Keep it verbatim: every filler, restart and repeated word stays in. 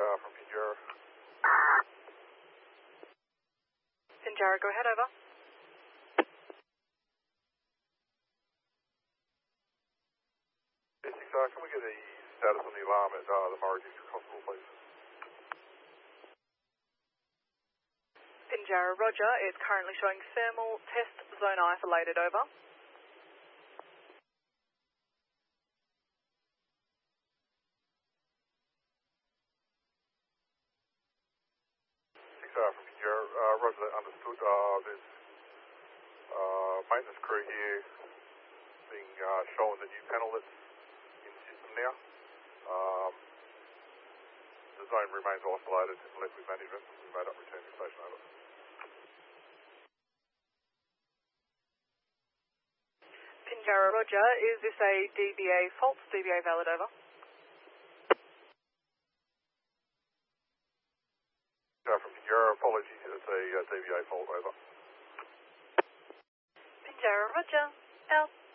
uh, from Pinjarra. Pinjarra, go ahead, over. Yes, six, uh, can we get a status on the alarm at uh, the Murray District Hospital, please? Pinjarra, roger, is currently showing thermal test zone isolated, over. six, uh, from Pinjarra, uh, roger that, understood. Uh, there's uh, maintenance crew here being uh, shown the new panel that's in system now. Um, the zone remains isolated and left with management. We made up return to station, over. Pinjarra, roger, is this a D B A fault? D B A valid, over. Uh, from Pinjarra, apologies, it's a uh, D B A fault, over. Pinjarra, roger, out.